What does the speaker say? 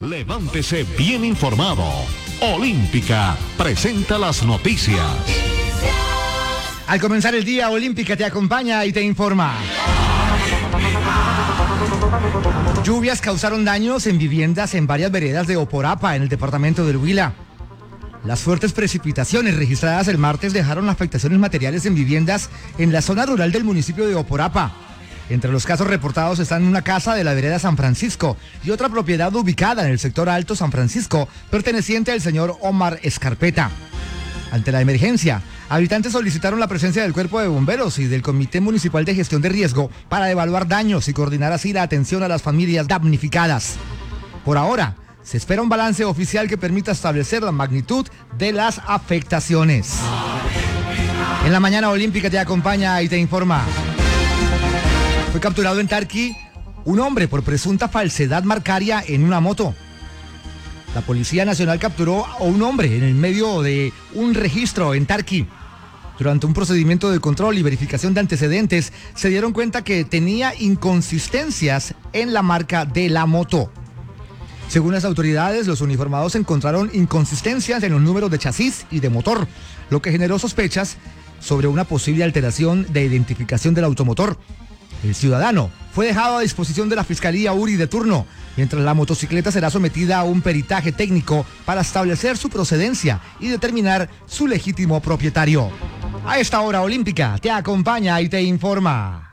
Levántese bien informado. Olímpica presenta las noticias. Al comenzar el día, Olímpica te acompaña y te informa. Lluvias causaron daños en viviendas en varias veredas de Oporapa, en el departamento del Huila. Las fuertes precipitaciones registradas el martes dejaron afectaciones materiales en viviendas en la zona rural del municipio de Oporapa. Entre los casos reportados están una casa de la vereda San Francisco y otra propiedad ubicada en el sector Alto San Francisco, perteneciente al señor Omar Escarpeta. Ante la emergencia, habitantes solicitaron la presencia del Cuerpo de Bomberos y del Comité Municipal de Gestión de Riesgo para evaluar daños y coordinar así la atención a las familias damnificadas. Por ahora, se espera un balance oficial que permita establecer la magnitud de las afectaciones. En la mañana, Olímpica te acompaña y te informa. Fue capturado en Tarqui un hombre por presunta falsedad marcaria en una moto. La Policía Nacional capturó a un hombre en el medio de un registro en Tarqui. Durante un procedimiento de control y verificación de antecedentes, se dieron cuenta que tenía inconsistencias en la marca de la moto. Según las autoridades, los uniformados encontraron inconsistencias en los números de chasis y de motor, lo que generó sospechas sobre una posible alteración de identificación del automotor. El ciudadano fue dejado a disposición de la Fiscalía URI de turno, mientras la motocicleta será sometida a un peritaje técnico para establecer su procedencia y determinar su legítimo propietario. A esta hora, Olímpica te acompaña y te informa.